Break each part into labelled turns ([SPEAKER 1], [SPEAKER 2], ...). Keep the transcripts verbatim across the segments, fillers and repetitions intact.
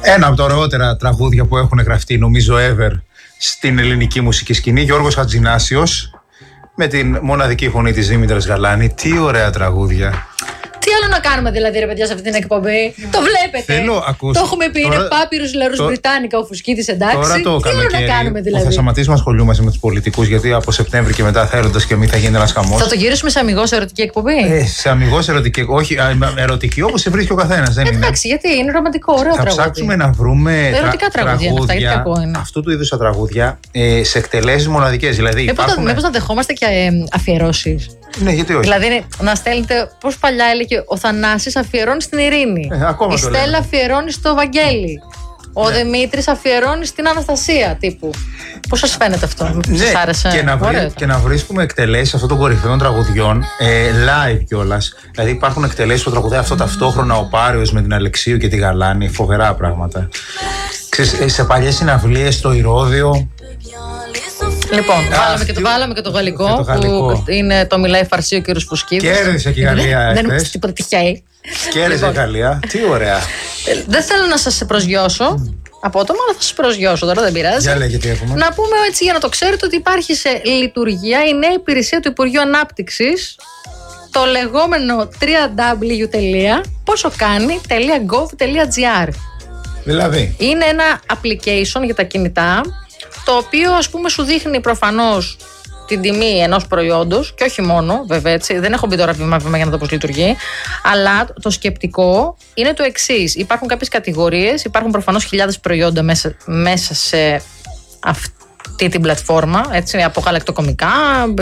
[SPEAKER 1] Ένα από τα ωραιότερα τραγούδια που έχουν γραφτεί, νομίζω, ever στην ελληνική μουσική σκηνή. Γιώργος Χατζηνάσιος με την μοναδική φωνή της Δήμητρας Γαλάνη. Τι ωραία τραγούδια.
[SPEAKER 2] Τι άλλο να κάνουμε δηλαδή, ρε παιδιά, σε αυτή την εκπομπή? Το βλέπετε.
[SPEAKER 1] Θέλω, ακούς,
[SPEAKER 2] το έχουμε πει. Τώρα, είναι Πάπυρους Λαρούς το, Βρυτάνικα ο Φουσκίδης, εντάξει.
[SPEAKER 1] Τώρα το
[SPEAKER 2] τι άλλο να κάνουμε δηλαδή?
[SPEAKER 1] Θα σταματήσουμε να ασχολούμαστε με τους πολιτικούς, γιατί από Σεπτέμβρη και μετά θέλοντας και μη θα γίνει ένας χαμός.
[SPEAKER 2] Θα το γυρίσουμε σε αμιγώς ερωτική εκπομπή.
[SPEAKER 1] Ε, σε αμιγώς ερωτική. Όχι, ερωτική όπως σε βρίσκει ο καθένας. Δεν
[SPEAKER 2] ε,
[SPEAKER 1] είναι.
[SPEAKER 2] Εντάξει, γιατί είναι ρομαντικό, ωραίο τραγούδι.
[SPEAKER 1] Θα ψάξουμε να βρούμε
[SPEAKER 2] ερωτικά τρα, τραγούδια, τραγούδια αυτά, είναι.
[SPEAKER 1] Αυτού του είδους τα τραγούδια ε, σε εκτελέσεις μοναδικές. Δηλαδή,
[SPEAKER 2] ε, υπάρχουν... Μήπως να δεχόμαστε και ε, αφιερώσεις?
[SPEAKER 1] Ναι, γιατί όχι.
[SPEAKER 2] Δηλαδή να στέλνετε, πώς παλιά έλεγε ο Θανάσης αφιερώνει στην Ειρήνη.
[SPEAKER 1] Ε, ακόμα
[SPEAKER 2] η Στέλλα αφιερώνει στο Βαγγέλη. Ο ναι. Δημήτρης αφιερώνει στην Αναστασία, τύπου. Πώς σας φαίνεται αυτό?
[SPEAKER 1] Ναι,
[SPEAKER 2] σας άρεσε?
[SPEAKER 1] Και να, βρει, και να βρίσκουμε εκτελέσεις αυτών των κορυφαίων τραγουδιών ε, live κιόλας. Δηλαδή υπάρχουν εκτελέσεις που τραγουδάει αυτό ταυτόχρονα ο Πάριος με την Αλεξίου και τη Γαλάνη. Φοβερά πράγματα. Ξέρεις, σε παλιές συναυλίες στο Ηρώδειο.
[SPEAKER 2] Λοιπόν, βάλαμε και, το, βάλαμε και το γαλλικό, και το γαλλικό που είναι το μιλάει φαρσί ο κύριος Φουσκίδης.
[SPEAKER 1] Κέρδισε και η Γαλλία.
[SPEAKER 2] Δεν είναι τίποτα τυχαία.
[SPEAKER 1] Κέρδισε η Γαλλία. Τι ωραία.
[SPEAKER 2] Δεν θέλω να σας προσγειώσω απότομα, αλλά θα σας προσγειώσω τώρα, δεν πειράζει.
[SPEAKER 1] Για λέγε τι έχουμε.
[SPEAKER 2] Να πούμε έτσι για να το ξέρετε ότι υπάρχει σε λειτουργία η νέα υπηρεσία του Υπουργείου Ανάπτυξης, το λεγόμενο double-u double-u double-u τελεία πόσο κάνει τελεία gov τελεία gr.
[SPEAKER 1] Δηλαδή.
[SPEAKER 2] Είναι ένα application για τα κινητά, το οποίο ας πούμε σου δείχνει προφανώς την τιμή ενός προϊόντος και όχι μόνο, βέβαια έτσι, δεν έχω μπει τώρα βήμα-βήμα για να δω πώς λειτουργεί, αλλά το σκεπτικό είναι το εξής. Υπάρχουν κάποιες κατηγορίες, υπάρχουν προφανώς χιλιάδες προϊόντα μέσα, μέσα σε αυτή την πλατφόρμα, έτσι, από γαλακτοκομικά,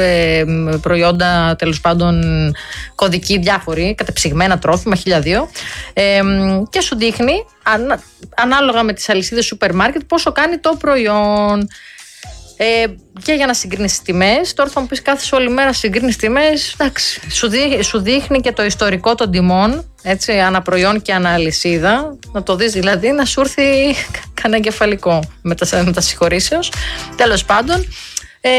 [SPEAKER 2] προϊόντα τέλος πάντων κωδικοί διάφοροι, κατεψυγμένα τρόφιμα, χίλια δύο, ε, και σου δείχνει ανά, ανάλογα με τις αλυσίδες σούπερ μάρκετ πόσο κάνει το προϊόν. Ε, και για να συγκρίνεις τις τιμές. Τώρα θα μου πεις κάθεσαι όλη μέρα συγκρίνεις τιμές. Εντάξει, σου, δει, σου δείχνει και το ιστορικό των τιμών, έτσι, ανά προϊόν και ανά αλυσίδα. Να το δεις δηλαδή, να σου έρθει κανένα εγκεφαλικό μετασυγχωρήσεως. Τέλος πάντων, ε,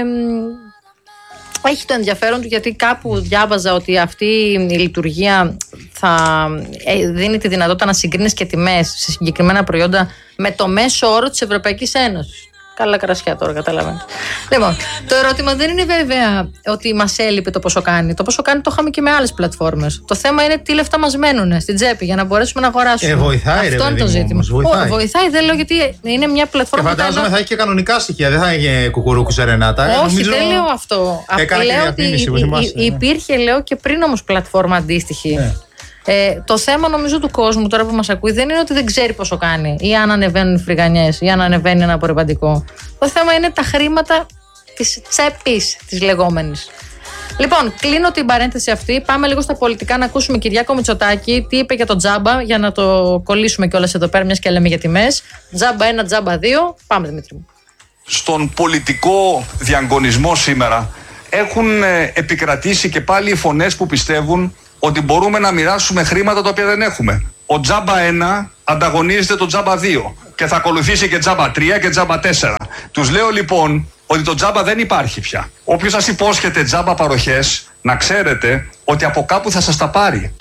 [SPEAKER 2] έχει το ενδιαφέρον του, γιατί κάπου διάβαζα ότι αυτή η λειτουργία θα δίνει τη δυνατότητα να συγκρίνεις και τιμές σε συγκεκριμένα προϊόντα με το μέσο όρο της Ευρωπαϊκής Ένωσης. Καλά κρασιά τώρα, καταλαβαίνετε. Λοιπόν, το ερώτημα δεν είναι βέβαια ότι μας έλειπε το πόσο κάνει. Το πόσο κάνει το είχαμε και με άλλες πλατφόρμες. Το θέμα είναι τι λεφτά μας μένουν στην τσέπη για να μπορέσουμε να αγοράσουμε.
[SPEAKER 1] Ε, βοηθάει,
[SPEAKER 2] αυτό
[SPEAKER 1] ρε,
[SPEAKER 2] είναι το ζήτημα.
[SPEAKER 1] Όμως, βοηθάει.
[SPEAKER 2] Ο, βοηθάει, δεν λέω, γιατί είναι μια πλατφόρμα.
[SPEAKER 1] Και φαντάζομαι θα έχει και κανονικά στοιχεία, δεν θα έχει κουκουρούκου σερενάτα.
[SPEAKER 2] Όχι,
[SPEAKER 1] νομίζω...
[SPEAKER 2] δεν λέω αυτό. Λέω ότι υπήρχε, λέω, και πριν όμως πλατφόρμα αντίστοιχη. Ναι. Ε, το θέμα νομίζω του κόσμου τώρα που μας ακούει δεν είναι ότι δεν ξέρει πόσο κάνει ή αν ανεβαίνουν οι φρυγανιές ή αν ανεβαίνει ένα απορριπαντικό. Το θέμα είναι τα χρήματα της τσέπης της λεγόμενης. Λοιπόν, κλείνω την παρένθεση αυτή. Πάμε λίγο στα πολιτικά να ακούσουμε Κυριάκο Μητσοτάκη τι είπε για το τζάμπα, για να το κολλήσουμε κιόλας εδώ πέρα, μιας και λέμε για τιμές. Τζάμπα ένα, τζάμπα δύο. Πάμε, Δημήτρη μου.
[SPEAKER 3] Στον πολιτικό διαγωνισμό σήμερα έχουν επικρατήσει και πάλι οι φωνές που πιστεύουν ότι μπορούμε να μοιράσουμε χρήματα τα οποία δεν έχουμε. Ο τζάμπα ένα ανταγωνίζεται το τζάμπα δύο και θα ακολουθήσει και τζάμπα τρία και τζάμπα τέσσερα. Τους λέω λοιπόν ότι το τζάμπα δεν υπάρχει πια. Όποιος σας υπόσχεται τζάμπα παροχές, να ξέρετε ότι από κάπου θα σας τα πάρει.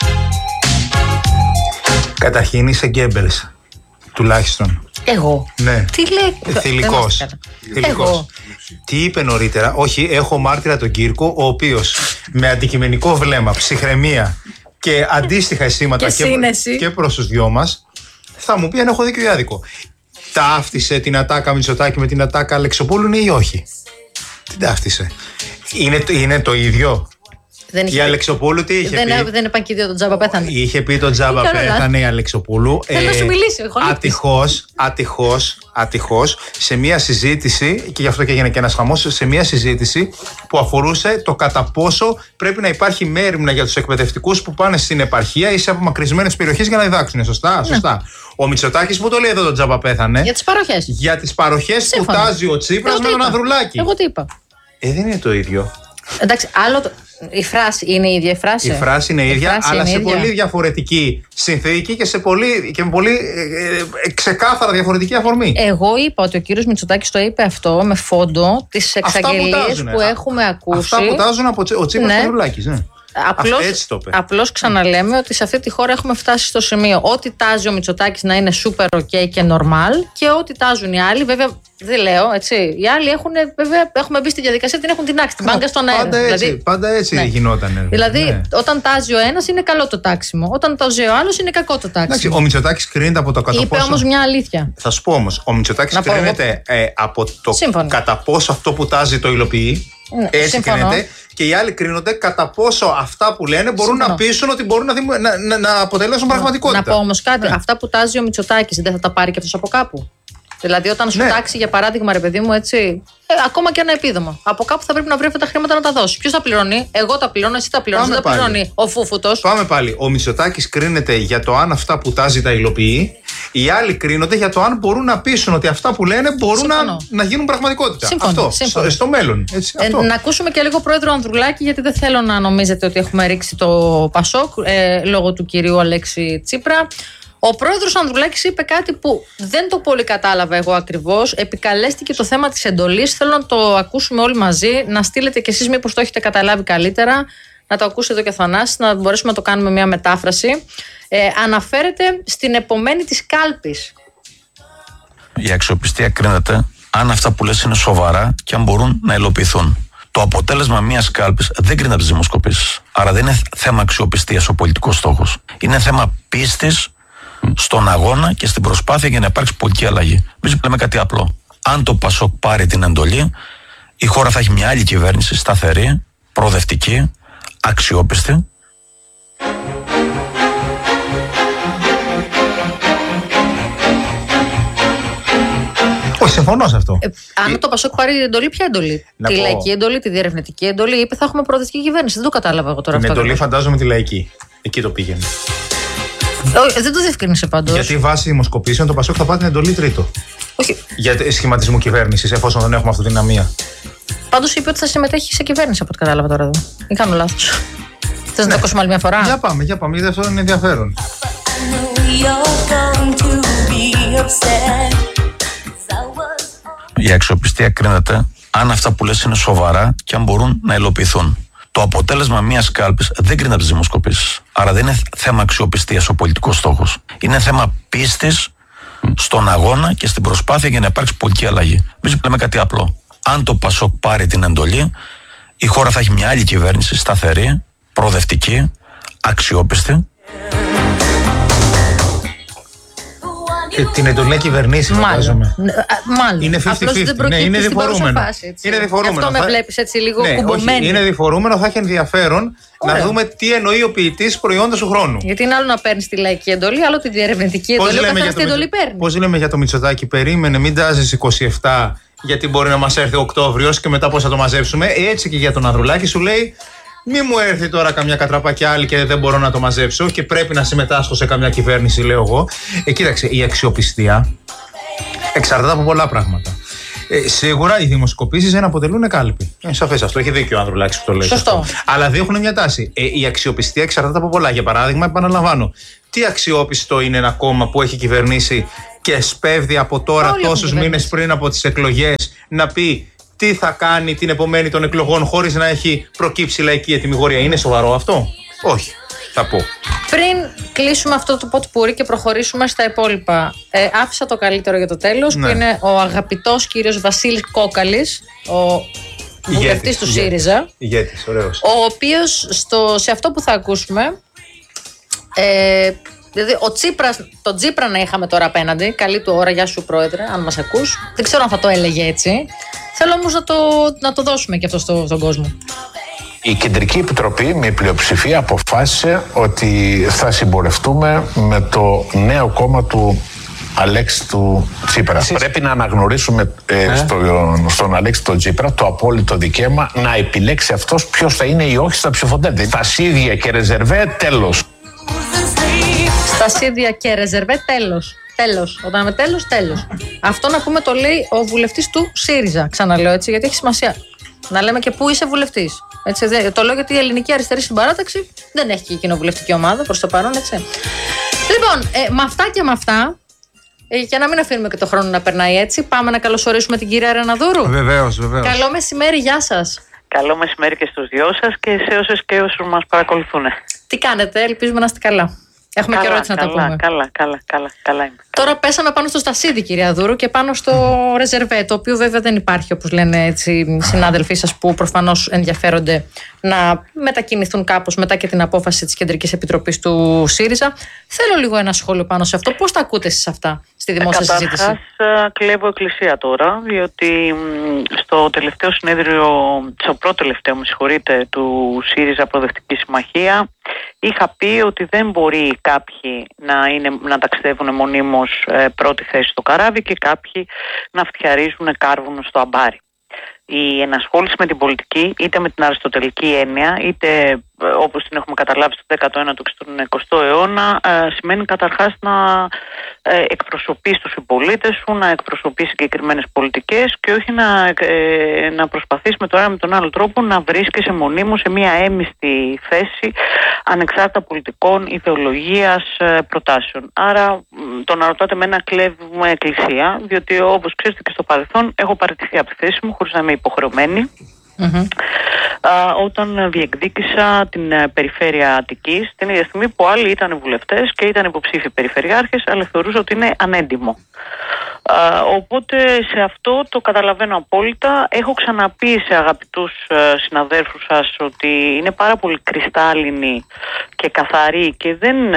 [SPEAKER 1] Καταρχήν είσαι Γκέμπελς, τουλάχιστον.
[SPEAKER 2] Εγώ.
[SPEAKER 1] Ναι.
[SPEAKER 2] Τι λέει.
[SPEAKER 1] Θηλυκός. Εγώ. Τι είπε νωρίτερα? Όχι, έχω μάρτυρα τον Κύρκο, ο οποίος με αντικειμενικό βλέμμα, ψυχραιμία και αντίστοιχα αισθήματα και, και, και προς τους δυο μας, θα μου πει αν έχω δίκιο ή άδικο. Ταύτισε την ατάκα Μητσοτάκη με την ατάκα Αλεξοπούλου, ναι ή όχι? Την ταύτισε. Είναι, είναι το ίδιο.
[SPEAKER 2] Δεν
[SPEAKER 1] η Αλεξοπούλου τι είχε
[SPEAKER 2] δεν,
[SPEAKER 1] πει?
[SPEAKER 2] Δεν είπαν και δύο τον τζάμπα πέθανε.
[SPEAKER 1] Είχε πει τον τζάμπα πέθανε η Αλεξοπούλου.
[SPEAKER 2] Θέλω να σου μιλήσει.
[SPEAKER 1] Ατυχώς, ατυχώς, ατυχώς, σε μια συζήτηση, και γι' αυτό και έγινε και ένας χαμός, σε μια συζήτηση που αφορούσε το κατά πόσο πρέπει να υπάρχει μέριμνα για τους εκπαιδευτικούς που πάνε στην επαρχία ή σε απομακρυσμένες περιοχές για να διδάξουν. Σωστά, ναι. Σωστά. Ο Μητσοτάκης που το λέει εδώ τον τζάμπα πέθανε?
[SPEAKER 2] Για τις παροχές.
[SPEAKER 1] Για τις παροχές που τάζει ο Τσίπρας με τον Ανδρουλάκη.
[SPEAKER 2] Εγώ τι είπα?
[SPEAKER 1] Ε, δεν είναι το ίδιο.
[SPEAKER 2] Εντάξει, άλλο το... Η φράση είναι η ίδια η φράση.
[SPEAKER 1] Η φράση είναι η ίδια, αλλά
[SPEAKER 2] είναι
[SPEAKER 1] σε
[SPEAKER 2] ίδια.
[SPEAKER 1] πολύ διαφορετική συνθήκη και, σε πολύ, και με πολύ ε, ε, ξεκάθαρα διαφορετική αφορμή.
[SPEAKER 2] Εγώ είπα ότι ο κύριος Μητσοτάκης το είπε αυτό με φόντο τις εξαγγελίες που, που έχουμε ακούσει.
[SPEAKER 1] Αυτά που τάζουν από ο Τσίπρας
[SPEAKER 2] ναι.
[SPEAKER 1] και ο Ανδρουλάκης. Ναι.
[SPEAKER 2] Απλώς,
[SPEAKER 1] έτσι το είπε.
[SPEAKER 2] Απλώς ξαναλέμε ότι σε αυτή τη χώρα έχουμε φτάσει στο σημείο ότι τάζει ο Μητσοτάκης να είναι super ok και normal και ότι τάζουν οι άλλοι. Βέβαια, δεν λέω έτσι. Οι άλλοι έχουν, βέβαια, έχουμε μπει στη διαδικασία, την έχουν τεινάξει, την μπάγκα στον αέρα.
[SPEAKER 1] Πάντα έτσι,
[SPEAKER 2] δηλαδή,
[SPEAKER 1] πάντα έτσι ναι. γινόταν.
[SPEAKER 2] Δηλαδή,
[SPEAKER 1] ναι.
[SPEAKER 2] όταν τάζει ο ένας είναι καλό το τάξιμο. Όταν τάζει ο άλλος είναι κακό το τάξιμο.
[SPEAKER 1] Εντάξει, ο Μητσοτάκης κρίνεται από το κατά
[SPEAKER 2] Είπε
[SPEAKER 1] πόσο.
[SPEAKER 2] όμως μια αλήθεια.
[SPEAKER 1] Θα σου πω όμως, ο Μητσοτάκης κρίνεται ε, από το
[SPEAKER 2] Σύμφωνο.
[SPEAKER 1] κατά πόσο αυτό που τάζει το υλοποιεί.
[SPEAKER 2] Ναι,
[SPEAKER 1] έτσι
[SPEAKER 2] σύμφωνο.
[SPEAKER 1] κρίνεται. Και οι άλλοι κρίνονται κατά πόσο αυτά που λένε μπορούν
[SPEAKER 2] Σύμφωνο.
[SPEAKER 1] να πείσουν ότι μπορούν να, δημο... να, να, να αποτελέσουν πραγματικότητα.
[SPEAKER 2] Να πω όμως κάτι.
[SPEAKER 1] Ναι.
[SPEAKER 2] Αυτά που τάζει ο Μητσοτάκης δεν θα τα πάρει και αυτός από κάπου. Δηλαδή, όταν σου
[SPEAKER 1] ναι.
[SPEAKER 2] τάξει για παράδειγμα, ρε παιδί μου, έτσι, ε, ακόμα και ένα επίδομα. Από κάπου θα πρέπει να βρει αυτά τα χρήματα να τα δώσει. Ποιος τα πληρώνει? Εγώ τα πληρώνω, εσύ τα πληρώνει. Δεν τα πληρώνει ο Φούφουτος.
[SPEAKER 1] Πάμε πάλι. Ο Μητσοτάκης κρίνεται για το αν αυτά που τάζει τα υλοποιεί. Οι άλλοι κρίνονται για το αν μπορούν να πείσουν ότι αυτά που λένε μπορούν να, να γίνουν πραγματικότητα.
[SPEAKER 2] Σύμφωνο,
[SPEAKER 1] αυτό.
[SPEAKER 2] σύμφωνο.
[SPEAKER 1] Στο, στο μέλλον. Έτσι,
[SPEAKER 2] ε,
[SPEAKER 1] αυτό.
[SPEAKER 2] Να ακούσουμε και λίγο πρόεδρο Ανδρουλάκη, γιατί δεν θέλω να νομίζετε ότι έχουμε ρίξει το Πασόκ ε, λόγω του κυρίου Αλέξη Τσίπρα. Ο πρόεδρος Ανδρουλάκης είπε κάτι που δεν το πολύ κατάλαβα εγώ ακριβώς. Επικαλέστηκε το θέμα της εντολής. Θέλω να το ακούσουμε όλοι μαζί, να στείλετε κι εσείς μήπως το έχετε καταλάβει καλύτερα, να το ακούσετε εδώ και ο Θανάσης, να μπορέσουμε να το κάνουμε μια μετάφραση. Ε, αναφέρεται στην επομένη της κάλπης.
[SPEAKER 4] Η αξιοπιστία κρίνεται αν αυτά που λες είναι σοβαρά και αν μπορούν να υλοποιηθούν. Το αποτέλεσμα μιας κάλπης δεν κρίνεται από τις δημοσκοπήσεις. Άρα δεν είναι θέμα αξιοπιστίας ο πολιτικός στόχος. Είναι θέμα πίστης στον αγώνα και στην προσπάθεια για να υπάρξει πολιτική αλλαγή. Εμείς λέμε κάτι απλό. Αν το Πασόκ πάρει την εντολή, η χώρα θα έχει μια άλλη κυβέρνηση, σταθερή, προοδευτική, αξιόπιστη.
[SPEAKER 1] Όχι, συμφωνώ σε αυτό.
[SPEAKER 2] Ε, αν το Πασόκ πάρει την εντολή, ποια εντολή?
[SPEAKER 1] Να
[SPEAKER 2] τη
[SPEAKER 1] πω...
[SPEAKER 2] λαϊκή εντολή, τη διερευνητική εντολή, είπε θα έχουμε προοδευτική κυβέρνηση. Δεν το κατάλαβα εγώ τώρα
[SPEAKER 1] την
[SPEAKER 2] αυτό.
[SPEAKER 1] Την εντολή φαντάζομαι τη λαϊκή. Εκεί το πήγαινε.
[SPEAKER 2] Ε, δεν το διευκρίνησε πάντως.
[SPEAKER 1] Γιατί βάσει δημοσκοπήσεων το Πασόκ θα πάρει την εντολή τρίτο.
[SPEAKER 2] Όχι.
[SPEAKER 1] Για σχηματισμό κυβέρνηση, εφόσον δεν έχουμε αυτοδυναμία.
[SPEAKER 2] Πάντως είπε ότι θα συμμετέχει σε κυβέρνηση, από ό,τι κατάλαβα τώρα εδώ. Ή κάνω λάθος? Θες να το ακούσουμε άλλη μια φορά?
[SPEAKER 1] Για πάμε, για πάμε, γιατί αυτό είναι ενδιαφέρον.
[SPEAKER 4] Η αξιοπιστία κρίνεται αν αυτά που λες είναι σοβαρά και αν μπορούν να υλοποιηθούν. Το αποτέλεσμα μιας κάλπης δεν κρίνεται από τις δημοσκοπήσεις. Άρα δεν είναι θέμα αξιοπιστίας ο πολιτικός στόχος. Είναι θέμα πίστης στον αγώνα και στην προσπάθεια για να υπάρξει πολιτική αλλαγή. Εμείς λέμε κάτι απλό. Αν το Πασόκ πάρει την εντολή, η χώρα θα έχει μια άλλη κυβέρνηση, σταθερή, προοδευτική, αξιόπιστη.
[SPEAKER 1] Και την εντολή κυβερνήσει, φαντάζομαι.
[SPEAKER 2] Μάλλον.
[SPEAKER 1] Είναι πενήντα πενήντα. Ναι, είναι διφορούμενο. Είναι διφορούμενο.
[SPEAKER 2] Αυτό με βλέπεις έτσι λίγο
[SPEAKER 1] ναι,
[SPEAKER 2] κουμπωμένη.
[SPEAKER 1] Όχι, είναι διφορούμενο, θα έχει ενδιαφέρον. Ωραία. Να δούμε τι εννοεί ο ποιητής προϊόντος του χρόνου.
[SPEAKER 2] Γιατί είναι άλλο να παίρνει τη λαϊκή εντολή, άλλο τη διερευνητική εντολή. Πώς λέμε, εντολή παίρνει.
[SPEAKER 1] Πώς λέμε για το Μητσοτάκη, περίμενε, μην τάζεις είκοσι επτά, γιατί μπορεί να μας έρθει Οκτώβριος και μετά πώς θα το μαζέψουμε. Έτσι και για τον Ανδρουλάκη σου λέει. Μη μου έρθει τώρα καμιά κατραπακιά άλλη και δεν μπορώ να το μαζέψω και πρέπει να συμμετάσχω σε καμιά κυβέρνηση, λέω εγώ. Ε, κοίταξε, η αξιοπιστία εξαρτάται από πολλά πράγματα. Ε, σίγουρα οι δημοσκοπήσεις δεν αποτελούν κάλπη. Είναι σαφές αυτό. Έχει δίκιο ο Ανδρουλάκης που το λέει.
[SPEAKER 2] Σωστό.
[SPEAKER 1] Αυτό. Αλλά δείχνουν μια τάση. Ε, η αξιοπιστία εξαρτάται από πολλά. Για παράδειγμα, επαναλαμβάνω, τι αξιόπιστο είναι ένα κόμμα που έχει κυβερνήσει και σπέβδει από τώρα τόσους μήνες πριν από τις εκλογές να πει τι θα κάνει την επομένη των εκλογών χωρίς να έχει προκύψει λαϊκή ετοιμιγορία? Είναι σοβαρό αυτό? Όχι, θα πω.
[SPEAKER 2] Πριν κλείσουμε αυτό το ποτπούρι και προχωρήσουμε στα υπόλοιπα, ε, άφησα το καλύτερο για το τέλος, ναι. Που είναι ο αγαπητός κύριος Βασίλης Κόκαλης, ο βουλευτής του ΣΥΡΙΖΑ.
[SPEAKER 1] Ηγέτης, ωραίος.
[SPEAKER 2] Ο οποίος στο, σε αυτό που θα ακούσουμε, ε, δηλαδή ο Τσίπρας, τον Τσίπρα να είχαμε τώρα απέναντι, καλή του ώρα, γεια σου πρόεδρε, αν μας ακούς. Δεν ξέρω αν θα το έλεγε έτσι. Θέλω όμως να το, να το δώσουμε και αυτό στο, στον κόσμο.
[SPEAKER 5] Η Κεντρική Επιτροπή με πλειοψηφία αποφάσισε ότι θα συμπορευτούμε με το νέο κόμμα του Αλέξη του Τσίπρα. Εσείς... Πρέπει να αναγνωρίσουμε ε, ε? Στο, στον Αλέξη του Τσίπρα το απόλυτο δικαίωμα να επιλέξει αυτός ποιος θα είναι ή όχι στα ψηφοδέλτια. Στα σίδια και ρεζερβέ, τέλος.
[SPEAKER 2] Στα σίδια και ρεζερβέ, τέλος. Τέλος. Όταν είμαι τέλος, τέλος. Αυτό να πούμε το λέει ο βουλευτής του ΣΥΡΙΖΑ. Ξαναλέω έτσι, γιατί έχει σημασία να λέμε και πού είσαι βουλευτής. Έτσι, το λέω γιατί η ελληνική αριστερή συμπαράταξη δεν έχει και κοινοβουλευτική ομάδα προς το παρόν, έτσι. Λοιπόν, ε, με αυτά και με αυτά, ε, για να μην αφήνουμε και το χρόνο να περνάει έτσι, πάμε να καλωσορίσουμε την κυρία Ρεναδούρου.
[SPEAKER 1] Βεβαίως, βεβαίως.
[SPEAKER 2] Καλό μεσημέρι, γεια σας.
[SPEAKER 6] Καλό μεσημέρι και στους δυο σας και σε όσες και όσους μας παρακολουθούν.
[SPEAKER 2] Τι κάνετε, ελπίζουμε να είστε καλά. Έχουμε
[SPEAKER 6] καλά,
[SPEAKER 2] καιρό έτσι να
[SPEAKER 6] καλά,
[SPEAKER 2] τα πούμε.
[SPEAKER 6] Καλά, καλά, καλά, καλά είμαι.
[SPEAKER 2] Τώρα πέσαμε πάνω στο Στασίδη, κυρία Δούρου, και πάνω στο mm. Ρεζερβέ, το οποίο βέβαια δεν υπάρχει, όπως λένε έτσι συνάδελφοί σας που προφανώς ενδιαφέρονται να μετακινηθούν κάπως μετά και την απόφαση της Κεντρικής Επιτροπής του ΣΥΡΙΖΑ. Θέλω λίγο ένα σχόλιο πάνω σε αυτό. Πώς τα ακούτε εσείς αυτά στη δημόσια
[SPEAKER 6] Καταρχάς,
[SPEAKER 2] συζήτηση?
[SPEAKER 6] Καταρχάς, κλέβω εκκλησία τώρα, διότι στο τελευταίο συνέδριο, στο πρώτο τελευταίο, με συγχωρείτε, του ΣΥΡΙΖΑ Προοδευτική Συμμαχία, είχα πει ότι δεν μπορεί κάποιοι να, είναι, να ταξιδεύουν μονίμως ε, πρώτη θέση στο καράβι και κάποιοι να φτιαρίζουν κάρβουνο στο αμπάρι. Η ενασχόληση με την πολιτική, είτε με την αριστοτελική έννοια, είτε όπως την έχουμε καταλάβει στο δέκατο ένατο και στον εικοστό αιώνα, ε, σημαίνει καταρχάς να ε, εκπροσωπείς τους συμπολίτες σου, να εκπροσωπείς συγκεκριμένες πολιτικές και όχι να, ε, να προσπαθείς με τον ένα με τον άλλο τρόπο να βρίσκεσαι μονίμως σε μια έμιστη θέση ανεξάρτητα πολιτικών, ιδεολογίας, ε, προτάσεων. Άρα το να ρωτάτε με ένα κλέβουμε εκκλησία, διότι όπως ξέρετε και στο παρελθόν έχω παραιτηθεί από τη θέση μου χωρίς να είμαι υποχρεωμένη. Mm-hmm. Α, όταν διεκδίκησα την uh, περιφέρεια Αττικής, την ίδια στιγμή που άλλοι ήταν βουλευτές και ήταν υποψήφιοι περιφερειάρχες, αλλά θεωρούσα ότι είναι ανέντιμο. Α, οπότε σε αυτό το καταλαβαίνω απόλυτα. Έχω ξαναπεί σε αγαπητούς uh, συναδέλφους σας ότι είναι πάρα πολύ κρυστάλλινη και καθαρή και δεν uh,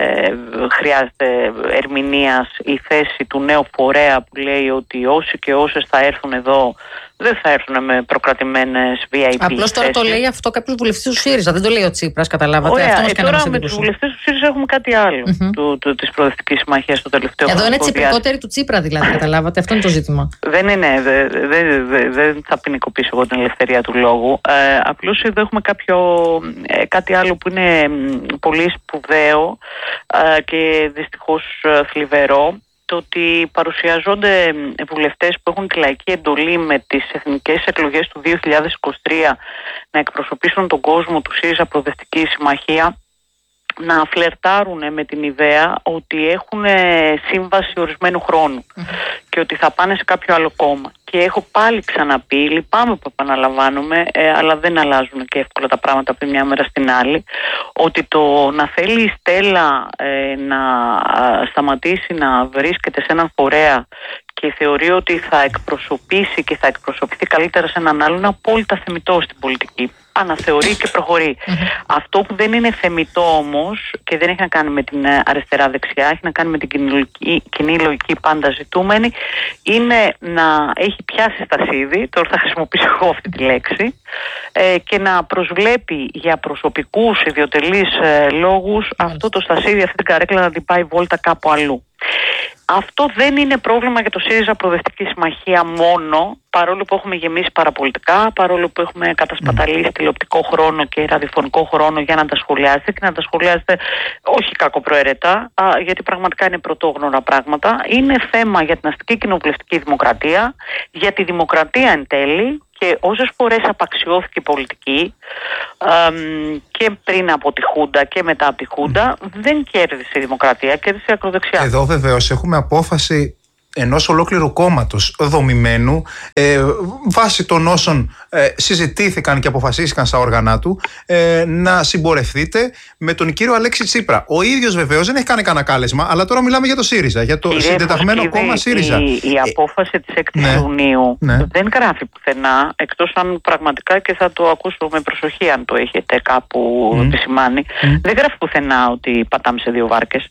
[SPEAKER 6] χρειάζεται ερμηνείας η θέση του νέου φορέα που λέει ότι όσοι και όσες θα έρθουν εδώ δεν θα έρθουν με προκρατημένες βι άι πι.
[SPEAKER 2] Απλώς τώρα το λέει αυτό κάποιος βουλευτής του ΣΥΡΙΖΑ, δεν το λέει ο Τσίπρας, καταλάβατε.
[SPEAKER 6] Ωραία,
[SPEAKER 2] αυτό μας
[SPEAKER 6] ε,
[SPEAKER 2] κάνει
[SPEAKER 6] τώρα
[SPEAKER 2] μας
[SPEAKER 6] με τους βουλευτές του ΣΥΡΙΖΑ έχουμε κάτι άλλο mm-hmm. του, του, της Προοδευτικής Συμμαχίας στο τελευταίο χρόνο.
[SPEAKER 2] Εδώ είναι τσιπρικότερη του Τσίπρα δηλαδή, καταλάβατε, αυτό είναι το ζήτημα.
[SPEAKER 6] Δεν είναι, δεν δε, δε, δε θα ποινικοποιήσω εγώ την ελευθερία του λόγου. Ε, απλώς εδώ έχουμε κάποιο, ε, κάτι άλλο που είναι πολύ σπουδαίο ε, και δυστυχώς ε, θλιβερό. Το ότι παρουσιαζόνται βουλευτές που έχουν τη λαϊκή εντολή με τις εθνικές εκλογές του δύο χιλιάδες είκοσι τρία να εκπροσωπήσουν τον κόσμο του ΣΥΡΙΖΑ Προοδευτική Συμμαχία, να φλερτάρουν με την ιδέα ότι έχουν σύμβαση ορισμένου χρόνου mm-hmm. και ότι θα πάνε σε κάποιο άλλο κόμμα. Και έχω πάλι ξαναπεί, λυπάμαι που επαναλαμβάνομαι, ε, αλλά δεν αλλάζουν και εύκολα τα πράγματα από τη μια μέρα στην άλλη, ότι το να θέλει η Στέλλα ε, να σταματήσει να βρίσκεται σε έναν φορέα και θεωρεί ότι θα εκπροσωπήσει και θα εκπροσωπηθεί καλύτερα σε έναν άλλον, είναι απόλυτα θεμιτό στην πολιτική. Αναθεωρεί και προχωρεί. Mm-hmm. Αυτό που δεν είναι θεμιτό όμως και δεν έχει να κάνει με την αριστερά-δεξιά, έχει να κάνει με την κοινή λογική, κοινή λογική πάντα ζητούμενη, είναι να έχει πιάσει στασίδι, τώρα θα χρησιμοποιήσω εγώ αυτή τη λέξη, ε, και να προσβλέπει για προσωπικούς ιδιωτελείς ε, λόγους mm-hmm. αυτό το στασίδι, αυτή την καρέκλα να την πάει βόλτα κάπου αλλού. Αυτό δεν είναι πρόβλημα για το ΣΥΡΙΖΑ Προοδευτική Συμμαχία μόνο, παρόλο που έχουμε γεμίσει παραπολιτικά, παρόλο που έχουμε κατασπαταλήσει τηλεοπτικό χρόνο και ραδιοφωνικό χρόνο για να τα σχολιάσετε και να τα σχολιάσετε όχι κακοπροαιρετά, γιατί πραγματικά είναι πρωτόγνωρα πράγματα. Είναι θέμα για την αστική κοινοβουλευτική δημοκρατία, για τη δημοκρατία εν τέλει. Και όσες φορές απαξιώθηκε η πολιτική εμ, και πριν από τη Χούντα και μετά από τη Χούντα, mm. δεν κέρδισε η δημοκρατία, κέρδισε η ακροδεξιά.
[SPEAKER 1] Εδώ βεβαίως έχουμε απόφαση ενός ολόκληρου κόμματος δομημένου ε, βάσει των όσων ε, συζητήθηκαν και αποφασίστηκαν στα όργανα του ε, να συμπορευτείτε με τον κύριο Αλέξη Τσίπρα. Ο ίδιος βεβαίως δεν έχει κάνει κανένα κάλεσμα, αλλά τώρα μιλάμε για το ΣΥΡΙΖΑ, για το
[SPEAKER 6] Κύριε
[SPEAKER 1] συντεταγμένο
[SPEAKER 6] Φωσκίδη,
[SPEAKER 1] κόμμα ΣΥΡΙΖΑ.
[SPEAKER 6] Η, η απόφαση της έκτης
[SPEAKER 1] ναι,
[SPEAKER 6] Ιουνίου
[SPEAKER 1] ναι.
[SPEAKER 6] δεν γράφει πουθενά, εκτός αν πραγματικά, και θα το ακούσω με προσοχή αν το έχετε κάπου mm. επισημάνει, mm. δεν γράφει πουθενά ότι πατάμε σε δύο βάρκες.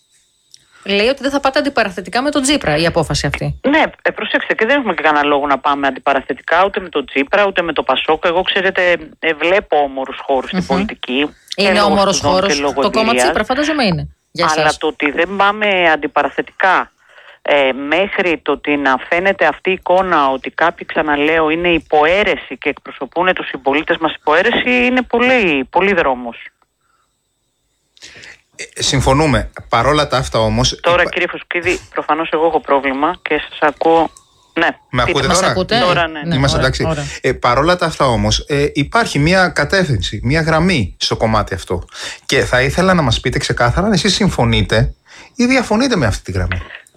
[SPEAKER 2] Λέει ότι δεν θα πάτε αντιπαραθετικά με τον Τσίπρα η απόφαση αυτή.
[SPEAKER 6] Ναι, ε, προσέξτε, και δεν έχουμε και κανένα λόγο να πάμε αντιπαραθετικά ούτε με τον Τσίπρα ούτε με τον Πασόκ. Εγώ, ξέρετε, ε, βλέπω όμορους χώρους mm-hmm. στην πολιτική.
[SPEAKER 2] Είναι όμορος χώρος. Το κόμμα Τσίπρα, φαντάζομαι είναι. Για
[SPEAKER 6] αλλά
[SPEAKER 2] εσάς.
[SPEAKER 6] Το ότι δεν πάμε αντιπαραθετικά ε, μέχρι το ότι να φαίνεται αυτή η εικόνα ότι κάποιοι, ξαναλέω, είναι υποαίρεση και εκπροσωπούν τους συμπολίτες μας υποαίρεση, είναι πολύ, πολύ δρόμος.
[SPEAKER 1] Συμφωνούμε. Παρόλα τα αυτά όμως.
[SPEAKER 6] Τώρα,
[SPEAKER 1] υπα...
[SPEAKER 6] κύριε Φωσκίδη, προφανώς εγώ έχω πρόβλημα και σας ακούω. Ναι.
[SPEAKER 1] Με ακούτε τώρα?
[SPEAKER 2] Ακούτε?
[SPEAKER 6] Τώρα ναι.
[SPEAKER 2] ναι.
[SPEAKER 1] Είμαστε εντάξει. Ε, παρόλα τα αυτά όμως ε, υπάρχει μια κατεύθυνση, μια γραμμή στο κομμάτι αυτό. Και θα ήθελα να μας πείτε ξεκάθαρα αν εσείς συμφωνείτε ή διαφωνείτε με αυτή τη γραμμή.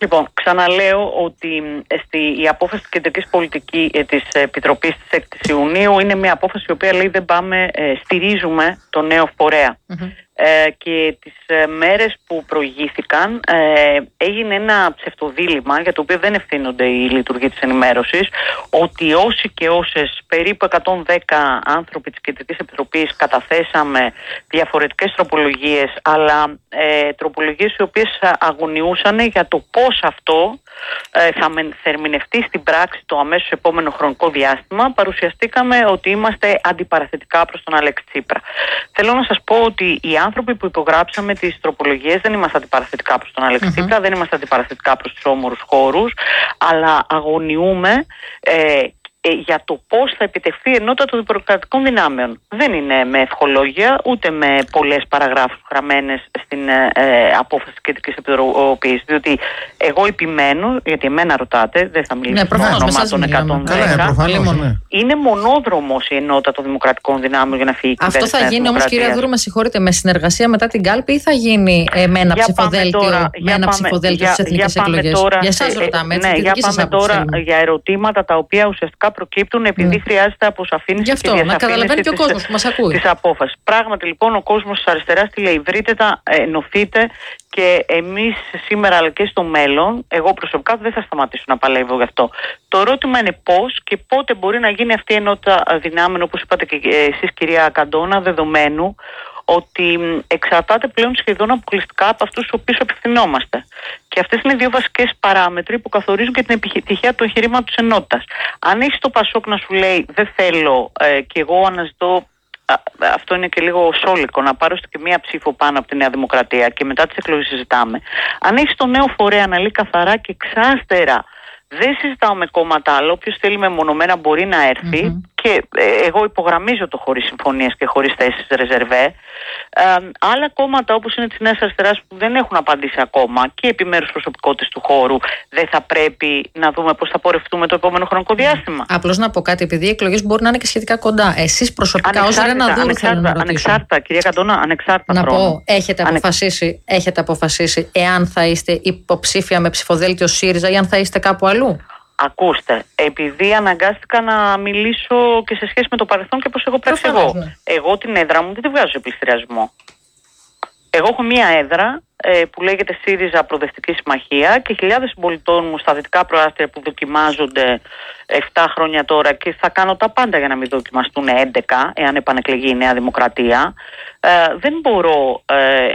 [SPEAKER 6] Λοιπόν, ξαναλέω ότι στη, η απόφαση της Κεντρικής Πολιτικής ε, της Επιτροπής της έκτη Ιουνίου είναι μια απόφαση η οποία λέει δεν πάμε, ε, στηρίζουμε το νέο φορέα. Mm-hmm. Ε, και τις ε, μέρες που προηγήθηκαν ε, έγινε ένα ψευτοδίλημμα για το οποίο δεν ευθύνονται οι λειτουργοί της ενημέρωσης, ότι όσοι και όσες περίπου εκατόν δέκα άνθρωποι της Κεντρικής Επιτροπής καταθέσαμε διαφορετικές τροπολογίες, αλλά ε, τροπολογίες οι οποίες αγωνιούσαν για το πώς αυτό ε, θα ερμηνευτεί στην πράξη το αμέσως επόμενο χρονικό διάστημα, παρουσιαστήκαμε ότι είμαστε αντιπαραθετικά προς τον Αλέξη Τσίπρα. Θέλω να σας πω ότι οι άνθρωποι που υπογράψαμε τις τροπολογίες δεν είμαστε αντιπαραθετικά προς τον Αλέξη Τσίπρα, mm-hmm. δεν είμαστε αντιπαραθετικά προς τους όμορους χώρους, αλλά αγωνιούμε ε, ε, για το πώς θα επιτευχθεί η ενότητα των δημοκρατικών δυνάμεων. Δεν είναι με ευχολόγια, ούτε με πολλές παραγράφους γραμμένες στην ε, απόφαση της Κεντρικής Επιτροπής, διότι εγώ επιμένω, γιατί εμένα ρωτάτε, δεν θα μιλήσω
[SPEAKER 2] ναι,
[SPEAKER 6] με ονομά των εκατόν δέκα.
[SPEAKER 1] Καλά, προφανώς, ναι.
[SPEAKER 6] Είναι μονόδρομος η ενότητα των δημοκρατικών δυνάμεων για να φύγει η κυβέρνηση.
[SPEAKER 2] Αυτό θα γίνει όμως, κυρία Δούρου, με συγχωρείτε, με συνεργασία μετά την κάλπη ή θα γίνει ε, με ένα για ψηφοδέλτιο, τώρα, με ένα ψηφοδέλτιο στις εθνικές εκλογές?
[SPEAKER 6] Τώρα,
[SPEAKER 2] για εσάς ρωτάμε, έτσι,
[SPEAKER 6] ναι, για πάμε τώρα
[SPEAKER 2] θέλουμε.
[SPEAKER 6] για ερωτήματα τα οποία ουσιαστικά προκύπτουν επειδή mm. χρειάζεται αποσαφήνιση
[SPEAKER 2] γι' αυτό,
[SPEAKER 6] και διασαφήνιση.
[SPEAKER 2] Να καταλαβαίνει και ο κόσμος που μας ακούει.
[SPEAKER 6] Της απόφασης. Πράγματι λοιπόν ο κόσμος της αριστεράς τι λέει? Βρείτε τα, ενωθείτε, και εμείς σήμερα αλλά και στο μέλλον, εγώ προσωπικά δεν θα σταματήσω να παλεύω γι' αυτό. Το ερώτημα είναι πώς και πότε μπορεί να γίνει αυτή η ενότητα δυνάμεων, όπως είπατε και εσείς κυρία Καντώνα, δεδομένου ότι εξαρτάται πλέον σχεδόν αποκλειστικά από αυτούς στους οποίους απευθυνόμαστε. Και αυτές είναι οι δύο βασικές παράμετροι που καθορίζουν και την επιτυχία του εγχειρήματος της ενότητας. Αν έχεις το Πασόκ να σου λέει δεν θέλω ε, και εγώ αναζητώ, α, αυτό είναι και λίγο σόλικο, να πάρω και μία ψήφο πάνω από τη Νέα Δημοκρατία και μετά τις εκλογές συζητάμε. Αν έχεις το νέο φορέα να λέει καθαρά και εξάστερα, δεν συζητάω με κόμματα άλλο, όποιος θέλει μεμονωμένα μπορεί να έρθει mm-hmm. και ε, εγώ υπογραμμίζω το χωρίς συμφωνίες και χωρίς θέσεις ρεζερβέ. Ε, άλλα κόμματα όπως είναι της Νέας Αριστεράς που δεν έχουν απαντήσει ακόμα και επιμέρους προσωπικότητες του χώρου, δεν θα πρέπει να δούμε πώς θα πορευτούμε το επόμενο χρονικό διάστημα?
[SPEAKER 2] Απλώς να πω κάτι, επειδή οι εκλογές μπορεί να είναι και σχετικά κοντά. Εσείς προσωπικά ως Ρένα Δούρου θέλω να ρωτήσω.
[SPEAKER 6] Ανεξάρτητα, κυρία Καντώνα, ανεξάρτητα
[SPEAKER 2] να
[SPEAKER 6] χρόνο.
[SPEAKER 2] πω, έχετε αποφασίσει, έχετε αποφασίσει εάν θα είστε υποψήφια με ψηφοδέλτιο ΣΥΡΙΖΑ ή αν θα είστε κάπου αλλού?
[SPEAKER 6] Ακούστε, επειδή αναγκάστηκα να μιλήσω και σε σχέση με το παρελθόν και πώς εγώ πράξω εγώ. Ναι. Εγώ την έδρα μου δεν τη βγάζω σε πληστηριασμό. Εγώ έχω μία έδρα ε, που λέγεται ΣΥΡΙΖΑ Προοδευτική Συμμαχία και χιλιάδες συμπολιτών μου στα δυτικά προάστια που δοκιμάζονται επτά χρόνια τώρα και θα κάνω τα πάντα για να μην δοκιμαστούν έντεκα εάν επανεκλεγεί η Νέα Δημοκρατία. Ε, δεν μπορώ ε,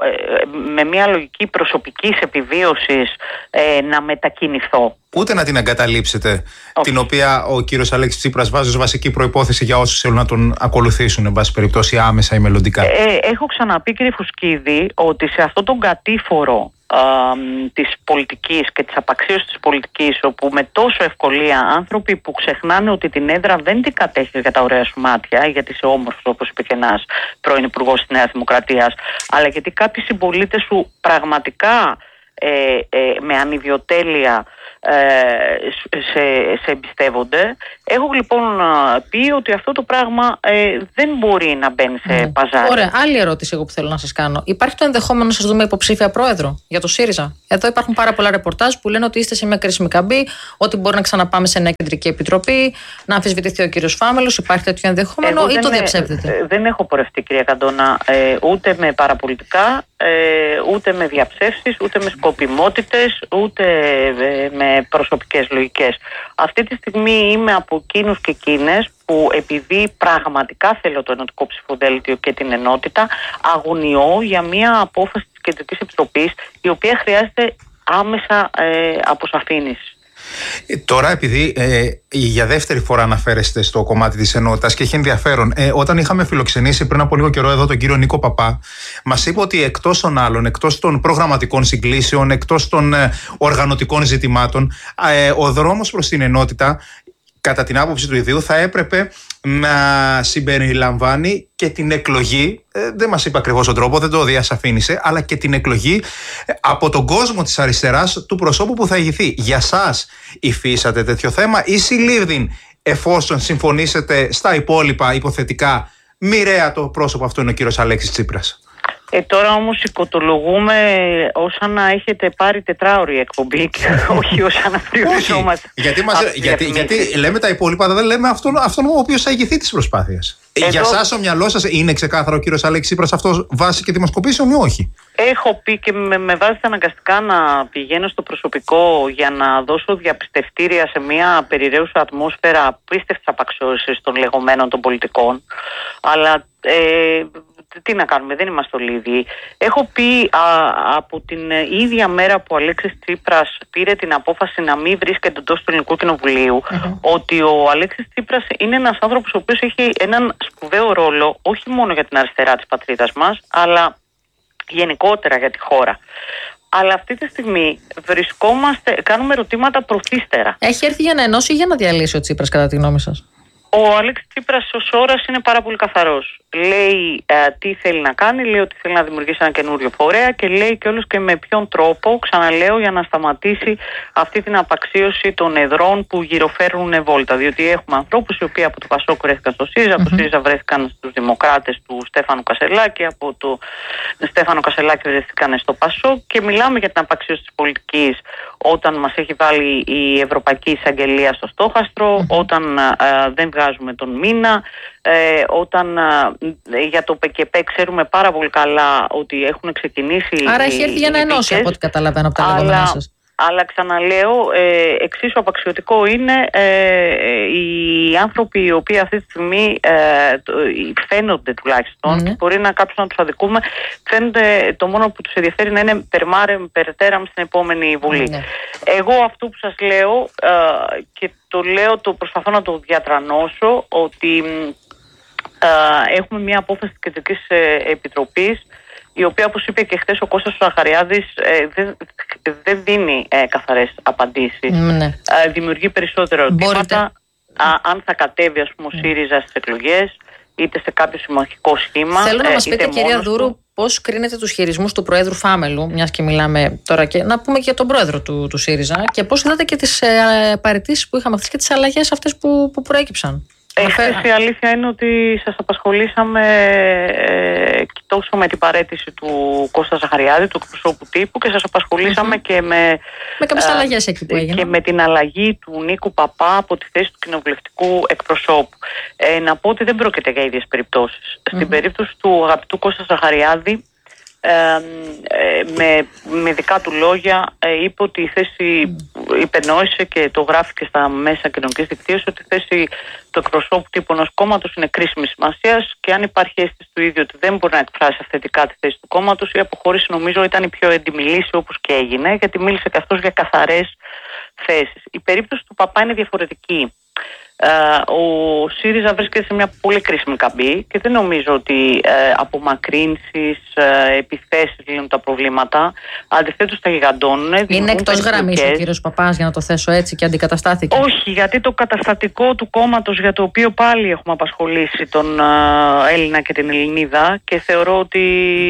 [SPEAKER 6] με μια λογική προσωπικής επιβίωσης ε, να μετακινηθώ.
[SPEAKER 1] Ούτε να την εγκαταλείψετε,
[SPEAKER 6] okay.
[SPEAKER 1] την οποία ο κύριος Αλέξης Τσίπρας βάζει ως βασική προϋπόθεση για όσους θέλουν να τον ακολουθήσουν, εν πάση περιπτώσει, άμεσα ή μελλοντικά.
[SPEAKER 6] Ε, έχω ξαναπεί, κύριε Φουσκίδη, ότι σε αυτόν τον κατήφορο ε, της πολιτικής και της απαξίωσης της πολιτικής, όπου με τόσο ευκολία άνθρωποι που ξεχνάνε ότι την έδρα δεν την κατέχει για τα ωραία σου μάτια, γιατί είσαι όμορφος, όπως είπε και ένας πρώην υπουργός της Νέας Δημοκρατίας, αλλά γιατί κάποιοι συμπολίτες σου πραγματικά ε, ε, με ανιδιοτέλεια Ε, σε, σε εμπιστεύονται. Έχω λοιπόν πει ότι αυτό το πράγμα ε, δεν μπορεί να μπαίνει σε mm. παζάρι.
[SPEAKER 2] Ωραία, άλλη ερώτηση εγώ που θέλω να σας κάνω. Υπάρχει το ενδεχόμενο να σας δούμε υποψήφια πρόεδρο για το ΣΥΡΙΖΑ? Εδώ υπάρχουν πάρα πολλά ρεπορτάζ που λένε ότι είστε σε μια κρίσιμη καμπή, ότι μπορεί να ξαναπάμε σε μια κεντρική επιτροπή, να αμφισβητηθεί ο κύριος Φάμελος. Υπάρχει τέτοιο ενδεχόμενο ή το διαψεύδετε?
[SPEAKER 6] Ε, δεν έχω πορευτεί, κυρία Καντώνα, ε, ούτε με παραπολιτικά, ε, ούτε με διαψεύσεις, ούτε με σκοπιμότητες, ούτε ε, με προσωπικές λογικές. Αυτή τη στιγμή είμαι από εκείνους και εκείνες που επειδή πραγματικά θέλω το ενωτικό ψηφοδέλτιο και την ενότητα, αγωνιώ για μια απόφαση της Κεντρικής Επιτροπής η οποία χρειάζεται άμεσα ε, αποσαφήνιση.
[SPEAKER 1] Ε, τώρα, επειδή ε, για δεύτερη φορά αναφέρεστε στο κομμάτι της ενότητας και έχει ενδιαφέρον, ε, όταν είχαμε φιλοξενήσει πριν από λίγο καιρό εδώ τον κύριο Νίκο Παπά, μας είπε ότι εκτός των άλλων, εκτός των προγραμματικών συγκλήσεων, εκτός των ε, οργανωτικών ζητημάτων, ε, ο δρόμος προς την ενότητα, κατά την άποψη του ιδίου, θα έπρεπε να συμπεριλαμβάνει και την εκλογή, ε, δεν μας είπε ακριβώς τον τρόπο, δεν το διασαφήνισε, αλλά και την εκλογή ε, από τον κόσμο της αριστεράς του προσώπου που θα ηγηθεί. Για σας υφίσατε τέτοιο θέμα ή συλλήβδην, εφόσον συμφωνήσετε στα υπόλοιπα υποθετικά, μοιραία το πρόσωπο αυτό είναι ο κύριος Αλέξης Τσίπρας?
[SPEAKER 6] Ε, τώρα όμως οικοτολογούμε όσα να έχετε πάρει τετράωρη εκπομπή και όχι όσα να περιοριζόμαστε.
[SPEAKER 1] Γιατί, γιατί, γιατί λέμε τα υπόλοιπα, δεν λέμε αυτόν, αυτόν ο οποίος θα ηγηθεί της προσπάθειας. Εδώ... Για σας ο μυαλό σας είναι ξεκάθαρο ο κύριος Αλέξης Τσίπρας αυτός βάσει και δημοσκοπήσεων ή όχι?
[SPEAKER 6] Έχω πει και με, με βάζετε αναγκαστικά να πηγαίνω στο προσωπικό για να δώσω διαπιστευτήρια σε μια περιραίουσα ατμόσφαιρα απίστευτης απαξιώσης των λεγόμενων των πολιτικών. Αλλά ε, τι να κάνουμε, δεν είμαστε όλοι ίδιοι. Έχω πει α, από την ίδια μέρα που ο Αλέξης Τσίπρας πήρε την απόφαση να μην βρίσκεται εντός του Ελληνικού Κοινοβουλίου, mm-hmm. ότι ο Αλέξης Τσίπρας είναι ένας άνθρωπος ο οποίος έχει έναν σπουδαίο ρόλο, όχι μόνο για την αριστερά της πατρίδας μας, αλλά γενικότερα για τη χώρα. Αλλά αυτή τη στιγμή βρισκόμαστε, κάνουμε ερωτήματα προθύστερα.
[SPEAKER 2] Έχει έρθει για να ενώσει ή για να διαλύσει ο Τσίπρας, κατά τη γνώμη σας?
[SPEAKER 6] Ο Αλέξης Τσίπρας ως ώρας είναι πάρα πολύ καθαρός. Λέει ε, τι θέλει να κάνει, λέει ότι θέλει να δημιουργήσει ένα καινούριο φορέα και λέει και όλος και με ποιον τρόπο, ξαναλέω, για να σταματήσει αυτή την απαξίωση των εδρών που γυροφέρνουν βόλτα. Διότι έχουμε ανθρώπους οι οποίοι από το Πασόκ βρέθηκαν στο ΣΥΡΙΖΑ, από το ΣΥΡΙΖΑ βρέθηκαν στους Δημοκράτες του Στέφανου Κασελάκη, από το Στέφανο Κασελάκη βρέθηκαν στο Πασόκ και μιλάμε για την απαξίωση της πολιτικής όταν μας έχει βάλει η Ευρωπαϊκή Εισαγγελία στο στόχαστρο, mm-hmm. όταν ε, δεν βγάζουμε τον μήνα, ε, όταν ε, για το ΠΚΠ ξέρουμε πάρα πολύ καλά ότι έχουν ξεκινήσει.
[SPEAKER 2] Άρα έχει έρθει για να ενώσει, από ό,τι καταλαβαίνω από τα λεγόμενά σας.
[SPEAKER 6] Αλλά ξαναλέω, ε, εξίσου απαξιωτικό είναι ε, οι άνθρωποι οι οποίοι αυτή τη στιγμή ε, φαίνονται τουλάχιστον, mm. και μπορεί να κάποιους να τους αδικούμε, φαίνονται, το μόνο που τους ενδιαφέρει να είναι περμάρεμ, περτέραμ στην επόμενη Βουλή. Mm. Εγώ αυτό που σας λέω ε, και το λέω, το προσπαθώ να το διατρανώσω, ότι ε, έχουμε μια απόφαση της Κεντρικής Επιτροπής, η οποία, όπως είπε και χθες ο Κώστας Ζαχαριάδης, ε, δεν, δεν δίνει ε, καθαρές απαντήσεις. Ναι. Ε, δημιουργεί περισσότερα ερωτήματα. Αν θα κατέβει, ας πούμε, ο ΣΥΡΙΖΑ στις εκλογές, είτε σε κάποιο συμμαχικό σχήμα.
[SPEAKER 2] Θέλω να μας πείτε, κυρία Δούρου, πώς κρίνετε τους χειρισμούς του Προέδρου Φάμελου, μιας και μιλάμε τώρα, και να πούμε και για τον Πρόεδρο του, του ΣΥΡΙΖΑ, και πώς είδατε και τις ε, παραιτήσεις που είχαμε χθες και τις αλλαγές αυτές που, που προέκυψαν?
[SPEAKER 6] Εχθές η αλήθεια είναι ότι σας απασχολήσαμε ε, τόσο με την παραίτηση του Κώστα Ζαχαριάδη, του εκπροσώπου τύπου, και σας απασχολήσαμε mm-hmm. και με,
[SPEAKER 2] με κάποιες ε, αλλαγές εκεί που έγιναν.
[SPEAKER 6] Και με την αλλαγή του Νίκου Παπά από τη θέση του κοινοβουλευτικού εκπροσώπου. Ε, να πω ότι δεν πρόκειται για ίδιες περιπτώσεις. Mm-hmm. Στην περίπτωση του αγαπητού Κώστα Ζαχαριάδη, Ε, ε, με, με δικά του λόγια ε, είπε ότι η θέση, υπενόησε και το γράφει και στα μέσα κοινωνικής δικτύωσης, ότι η θέση του εκπροσώπου τύπου ενός κόμματος είναι κρίσιμη σημασίας, και αν υπάρχει αίσθηση του ίδιου ότι δεν μπορεί να εκφράσει αυθεντικά τη θέση του κόμματος, η αποχώρηση νομίζω ήταν η πιο έντιμη λύση, όπως και έγινε, γιατί μίλησε και αυτός για καθαρές θέσεις. Η περίπτωση του Παπά είναι διαφορετική. Uh, ο ΣΥΡΙΖΑ βρίσκεται σε μια πολύ κρίσιμη καμπή και δεν νομίζω ότι uh, απομακρύνσεις, uh, επιθέσεις λύνουν τα προβλήματα. Αντιθέτως τα γιγαντώνουν.
[SPEAKER 2] Είναι εκτός γραμμής ο κύριος Παπάς, για να το θέσω έτσι, και αντικαταστάθηκε?
[SPEAKER 6] Όχι, γιατί το καταστατικό του κόμματος, για το οποίο πάλι έχουμε απασχολήσει τον uh, Έλληνα και την Ελληνίδα, και θεωρώ ότι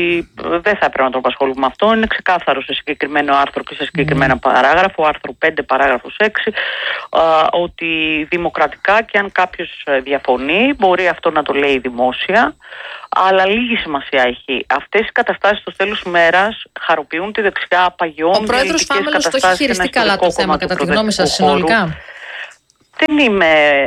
[SPEAKER 6] δεν θα έπρεπε να τον απασχολούμε αυτό, είναι ξεκάθαρο σε συγκεκριμένο άρθρο και σε συγκεκριμένα mm. παράγραφο, άρθρο πέντε παράγραφος έξι, uh, ότι δημοκρατικά, και αν κάποιος διαφωνεί μπορεί αυτό να το λέει δημόσια, αλλά λίγη σημασία έχει. Αυτές οι καταστάσεις στο τέλος μέρας χαροποιούν τη δεξιά, παγιώνουν.
[SPEAKER 2] Ο πρόεδρος Φάμελος το έχει χειριστεί καλά το θέμα, κατά τη γνώμη σας, συνολικά?
[SPEAKER 6] Δεν είμαι,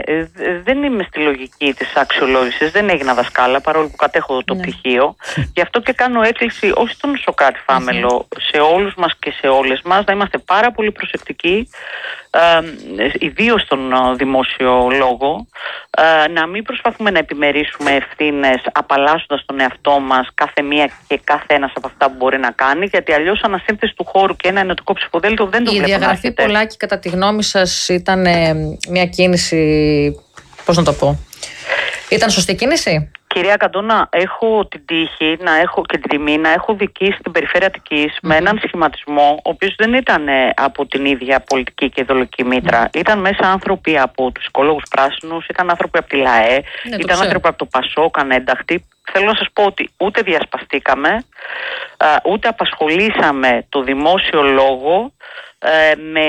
[SPEAKER 6] δεν είμαι στη λογική της αξιολόγησης, δεν έγινα δασκάλα, παρόλο που κατέχω το ναι. πτυχίο. Γι' αυτό και κάνω έκκληση όχι στον Σωκράτη Φάμελο, σε όλους μας και σε όλες μας, να είμαστε πάρα πολύ προσεκτικοί, ε, ιδίως στον δημόσιο λόγο, ε, να μην προσπαθούμε να επιμερίσουμε ευθύνες απαλλάσσοντας τον εαυτό μας κάθε μία και κάθε ένας από αυτά που μπορεί να κάνει, γιατί αλλιώς ανασύνθεση του χώρου και ένα ενωτικό ψηφοδέλτιο δεν το βλέπουμε.
[SPEAKER 2] Η διαγραφή Πολάκη, κατά τη γνώμη σας, ήταν ε, μια κίνηση, πώς να το πω, ήταν σωστή κίνηση?
[SPEAKER 6] Κυρία Καντώνα, έχω την τύχη να έχω και την τιμή να έχω δικήσει στην περιφέρεια Αττικής mm-hmm. με έναν σχηματισμό, ο οποίος δεν ήταν από την ίδια πολιτική και ιδεολογική μήτρα. Mm-hmm. Ήταν μέσα άνθρωποι από τους οικολόγους πράσινους, ήταν άνθρωποι από τη ΛΑΕ, ναι, ήταν άνθρωποι από το ΠΑΣΟΚ, ανένταχτοι. Θέλω να σας πω ότι ούτε διασπαστήκαμε, ούτε απασχολήσαμε το δημόσιο λόγο με,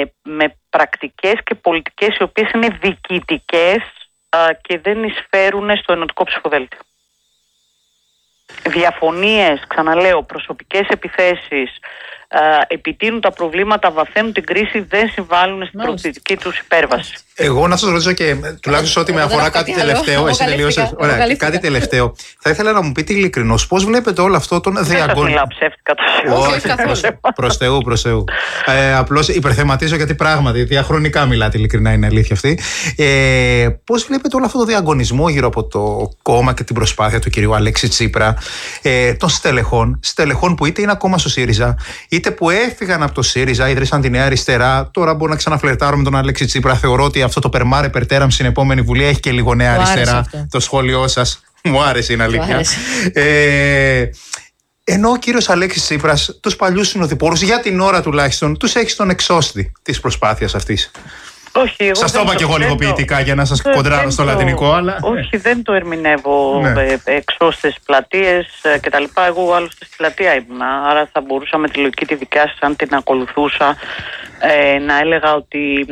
[SPEAKER 6] με πρακτικές και πολιτικές οι οποίες είναι διοικητικές και δεν εισφέρουν στο ενωτικό ψηφοδέλτιο. διαφωνίες, ξαναλέω, προσωπικές επιθέσεις, επιτείνουν τα προβλήματα, βαθαίνουν την κρίση, δεν συμβάλλουν στην προοδευτική τους υπέρβαση.
[SPEAKER 1] Εγώ να σας ρωτήσω και τουλάχιστον ό,τι με αφορά κάτι τελευταίο. Εσύ τελείωσες. Ωραία, κάτι τελευταίο. Θα ήθελα να μου πείτε ειλικρινώς πώς βλέπετε όλο αυτό τον διαγωνισμό.
[SPEAKER 6] Δεν σας μιλάω ψεύτικα.
[SPEAKER 1] Όχι, προς Θεού, προς Θεού. Ε, απλώς υπερθεματίζω γιατί πράγματι διαχρονικά μιλάτε, ειλικρινά είναι αλήθεια αυτή. Ε, πώς βλέπετε όλο αυτό το διαγωνισμό γύρω από το κόμμα και την προσπάθεια του κυρίου Αλέξη Τσίπρα, ε, των στελεχών, στελεχών που είτε είναι ακόμα στο ΣΥΡΙΖΑ, είτε που έφυγαν από το ΣΥΡΙΖΑ, ίδρυσαν τη Νέα Αριστερά, τώρα μπορούν να ξαναφλερτάρουν με τον Αλέξη Τσίπρα. Θεωρώ ότι αυτό το περμάρε περτέραμ στην επόμενη Βουλή έχει και λίγο Νέα Αριστερά. Το σχόλιο σας μου άρεσε, είναι αλήθεια. Ε, ενώ ο κύριος Αλέξης Τσίπρας, τους παλιούς συνοδοιπόρους, για την ώρα τουλάχιστον, τους έχει στον εξώστη της προσπάθειας αυτής.
[SPEAKER 6] Όχι,
[SPEAKER 1] σας το είπα και εγώ λίγο ποιητικά για να σας κοντράρω στο λατινικό, αλλά.
[SPEAKER 6] Όχι, δεν το ερμηνεύω. Ναι. Εξώστες, πλατείες κτλ. Εγώ άλλωστε στη πλατεία ήμουνα. Άρα θα μπορούσα με τη λογική τη δικιά σας, αν την ακολουθούσα, ε, να έλεγα ότι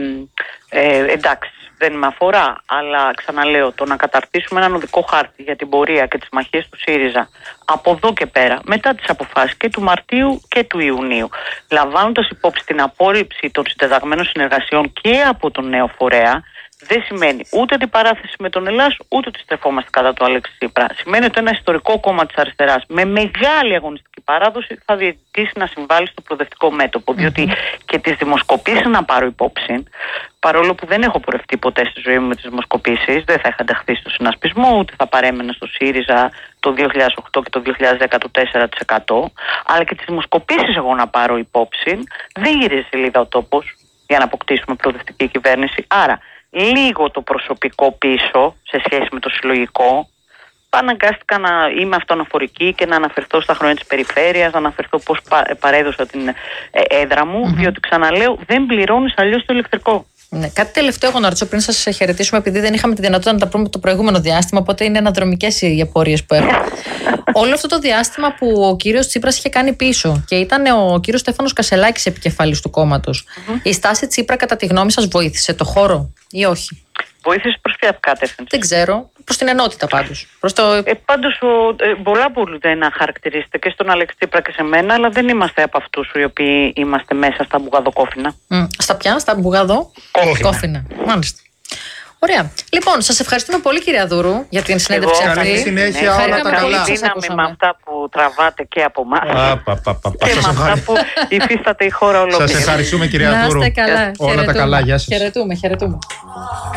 [SPEAKER 6] ε, εντάξει, δεν με αφορά. Αλλά ξαναλέω, το να καταρτήσουμε έναν οδικό χάρτη για την πορεία και τις μαχίες του ΣΥΡΙΖΑ από εδώ και πέρα, μετά τις αποφάσεις και του Μαρτίου και του Ιουνίου, λαμβάνοντας υπόψη την απόρριψη των συντεταγμένων συνεργασιών και από τον νέο φορέα, δεν σημαίνει ούτε την παράθεση με τον Ελλάς, ούτε ότι στρεφόμαστε κατά του Αλέξη Τσίπρα. Σημαίνει ότι ένα ιστορικό κόμμα της αριστεράς με μεγάλη αγωνιστική παράδοση θα διαιτητήσει να συμβάλλει στο προοδευτικό μέτωπο. Mm-hmm. Διότι και τις δημοσκοπήσεις να πάρω υπόψη, παρόλο που δεν έχω πορευτεί ποτέ στη ζωή μου με τις δημοσκοπήσεις, δεν θα είχα ενταχθεί στο συνασπισμό, ούτε θα παρέμενα στο ΣΥΡΙΖΑ το δύο χιλιάδες οκτώ και το δύο χιλιάδες δέκα το τέσσερα τοις εκατό, αλλά και τις δημοσκοπήσεις εγώ να πάρω υπόψη, δεν γύριζε σελίδα ο τόπος για να αποκτήσουμε προοδευτική κυβέρνηση. Άρα, λίγο το προσωπικό πίσω σε σχέση με το συλλογικό. Αναγκάστηκα να είμαι αυτοαναφορική και να αναφερθώ στα χρόνια της περιφέρειας, να αναφερθώ πώς παρέδωσα την έδρα μου, mm-hmm. διότι ξαναλέω δεν πληρώνεις αλλιώς το ηλεκτρικό.
[SPEAKER 2] Ναι, κάτι τελευταίο έχω να ρωτήσω πριν σας χαιρετήσουμε, επειδή δεν είχαμε τη δυνατότητα να τα πούμε το προηγούμενο διάστημα, οπότε είναι αναδρομικές οι απορίες που έχω. Όλο αυτό το διάστημα που ο κύριος Τσίπρας είχε κάνει πίσω και ήταν ο κύριος Στέφανος Κασσελάκης επικεφαλής του κόμματος, mm-hmm. η στάση Τσίπρα κατά τη γνώμη σας βοήθησε το χώρο ή όχι?
[SPEAKER 6] Βοήθησε προς ποια κατεύθυνση?
[SPEAKER 2] Δεν ξέρω. Προς την ενότητα πάντως. Προς το...
[SPEAKER 6] ε, πάντως ο, ε, πολλά μπορείτε να χαρακτηρίσετε και στον Αλέξη Τσίπρα και σε μένα, αλλά δεν είμαστε από αυτούς οι οποίοι είμαστε μέσα στα μπουγαδοκόφινα.
[SPEAKER 2] Mm. Στα ποια, στα μπουγαδοκόφινα. Μάλιστα. Ωραία. Λοιπόν, σας ευχαριστούμε πολύ, κυρία Δούρου, για την συνέντευξη αυτή.
[SPEAKER 1] Καλή συνέχεια,
[SPEAKER 6] ναι,
[SPEAKER 1] όλα τα καλά.
[SPEAKER 6] Δύναμη με αυτά που τραβάτε και από εμάς και με αυτά που υφίσταται η χώρα ολόκληρη.
[SPEAKER 1] Σας ευχαριστούμε, κυρία Δούρου.
[SPEAKER 2] Να είστε καλά.
[SPEAKER 1] Όλα τα καλά, γεια σας.
[SPEAKER 2] Χαιρετούμε, χαιρετούμε.